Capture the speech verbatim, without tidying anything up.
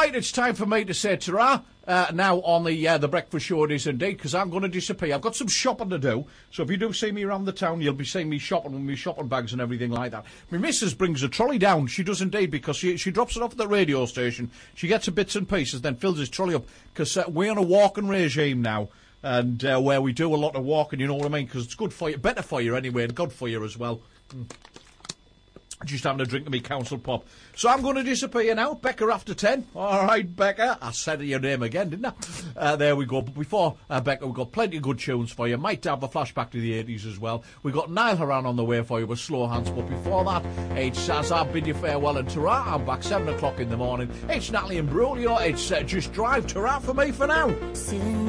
Right, it's time for me to say ta-ra. Uh, now on the uh, the breakfast show it is indeed, because I'm going to disappear. I've got some shopping to do, so if you do see me around the town, you'll be seeing me shopping with my shopping bags and everything like that. My missus brings a trolley down. She does indeed, because she she drops it off at the radio station. She gets her bits and pieces, then fills his trolley up, because uh, we're on a walking regime now, and uh, where we do a lot of walking, you know what I mean, because it's good for you, better for you anyway, and good for you as well. Mm. Just having a drink of me council pop. So I'm going to disappear now. Becca after ten. All right, Becca. I said your name again, didn't I? Uh, there we go. But before uh, Becca, we've got plenty of good tunes for you. Might have a flashback to the eighties as well. We've got Niall Horan on the way for you with Slow Hands. But before that, it's as I bid you farewell and ta-ra. I'm back seven o'clock in the morning. It's Natalie and Brolio. It's uh, Just Drive. Ta-ra for me for now.